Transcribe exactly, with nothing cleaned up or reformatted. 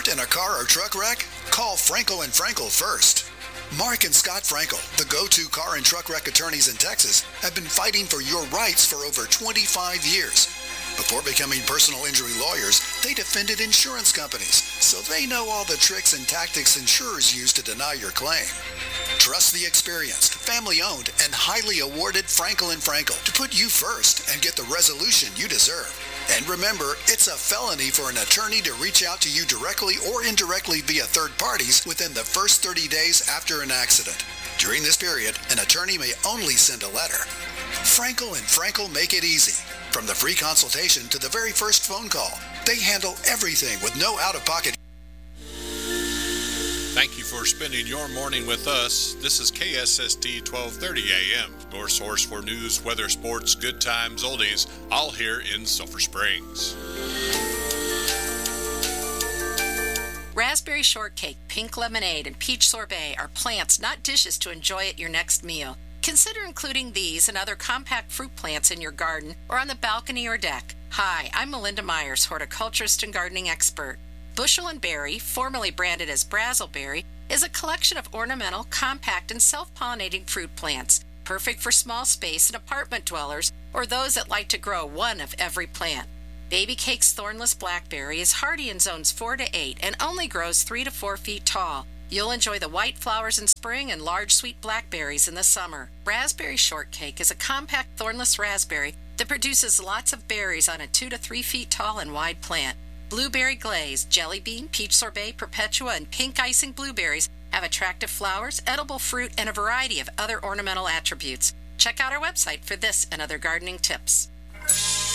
in a car or truck wreck? Call Frankel and Frankel first. Mark and Scott Frankel, the go-to car and truck wreck attorneys in Texas, have been fighting for your rights for over twenty-five years. Before becoming personal injury lawyers, they defended insurance companies, so they know all the tricks and tactics insurers use to deny your claim. Trust the experienced, family-owned, and highly awarded Frankel and Frankel to put you first and get the resolution you deserve. And remember, it's a felony for an attorney to reach out to you directly or indirectly via third parties within the first thirty days after an accident. During this period, an attorney may only send a letter. Frankel and Frankel make it easy. From the free consultation to the very first phone call, they handle everything with no out-of-pocket. Thank you for spending your morning with us. This is K S S T twelve thirty A M, your source for news, weather, sports, good times, oldies, all here in Sulphur Springs. Raspberry shortcake, pink lemonade, and peach sorbet are plants, not dishes, to enjoy at your next meal. Consider including these and other compact fruit plants in your garden or on the balcony or deck. Hi, I'm Melinda Myers, horticulturist and gardening expert. Bushel and Berry, formerly branded as Brazzleberry, is a collection of ornamental, compact, and self-pollinating fruit plants, perfect for small space and apartment dwellers or those that like to grow one of every plant. Baby Cake's thornless blackberry is hardy in zones four to eight and only grows three to four feet tall. You'll enjoy the white flowers in spring and large sweet blackberries in the summer. Raspberry shortcake is a compact thornless raspberry that produces lots of berries on a two to three feet tall and wide plant. Blueberry glaze, jelly bean, peach sorbet, perpetua, and pink icing blueberries have attractive flowers, edible fruit, and a variety of other ornamental attributes. Check out our website for this and other gardening tips.